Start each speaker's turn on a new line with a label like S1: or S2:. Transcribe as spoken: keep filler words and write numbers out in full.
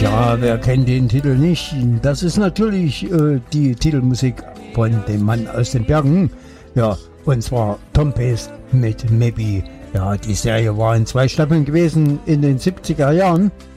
S1: Tja, wer kennt den Titel nicht? Das ist natürlich äh, die Titelmusik von dem Mann aus den Bergen. Ja, und zwar Tom Pace mit Maybe. Ja, die Serie war in zwei Staffeln gewesen in den siebziger Jahren.